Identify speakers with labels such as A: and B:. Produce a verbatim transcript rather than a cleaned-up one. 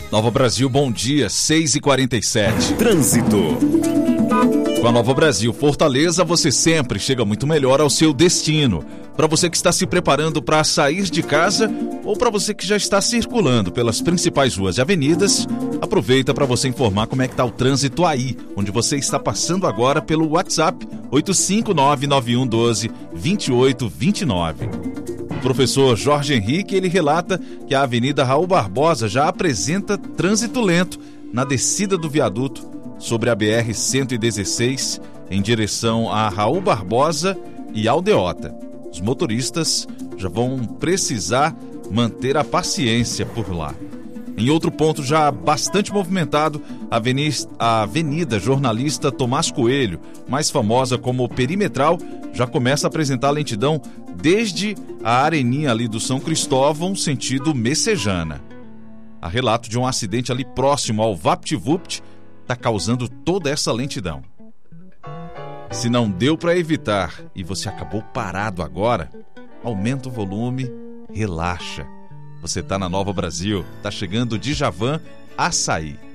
A: Nova Brasil, bom dia, seis e quarenta e sete.
B: Trânsito.
A: Com a Nova Brasil Fortaleza, você sempre chega muito melhor ao seu destino. Para você que está se preparando para sair de casa ou para você que já está circulando pelas principais ruas e avenidas, aproveita para você informar como é que está o trânsito aí, onde você está passando agora pelo WhatsApp oito cinco nove nove um um dois dois oito dois nove. O professor Jorge Henrique, ele relata que a Avenida Raul Barbosa já apresenta trânsito lento na descida do viaduto sobre a B R cento e dezesseis em direção a Raul Barbosa e Aldeota. Os motoristas já vão precisar manter a paciência por lá. Em outro ponto já bastante movimentado, a Avenida, a Avenida Jornalista Tomás Coelho, mais famosa como Perimetral, já começa a apresentar lentidão desde a areninha ali do São Cristóvão, sentido Messejana. Há relato de um acidente ali próximo ao VaptVupt, está causando toda essa lentidão. Se não deu para evitar e você acabou parado agora, aumenta o volume, relaxa. Você está na Nova Brasil, está chegando Djavan, Açaí.